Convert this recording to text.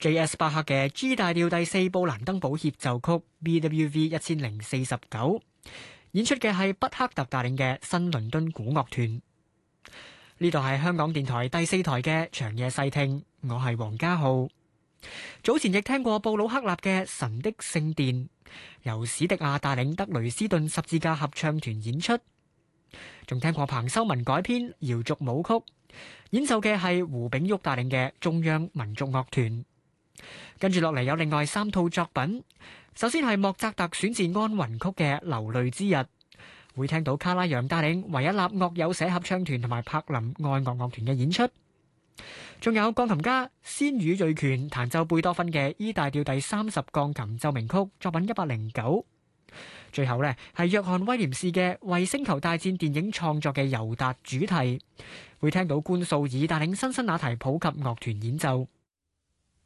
J.S. 巴克嘅 G 大調第四布蘭登堡協奏曲 BWV 1049，演出嘅係畢克特帶領嘅新倫敦古樂團。呢度係香港電台第四台嘅長夜細聽，我係黃家浩。早前亦聽過布魯克納嘅《神的聖殿》，由史迪亞帶領德雷斯頓十字架合唱團演出。仲聽過彭修文改編瑤族舞曲，演奏嘅係胡炳旭帶領嘅中央民族樂團。跟住落嚟有另外3套作品，首先係莫扎特選自安魂曲嘅《流淚之日》，會聽到卡拉揚帶領維也納樂友社合唱團同埋柏林愛樂樂團嘅演出。仲有鋼琴家仙羽瑞權彈奏貝多芬嘅 E 大調第30鋼琴奏鳴曲作品109。最後呢，係約翰威廉士嘅為星球大戰電影創作嘅尤達主題，會聽到官素爾帶領辛辛那提普及樂團演奏。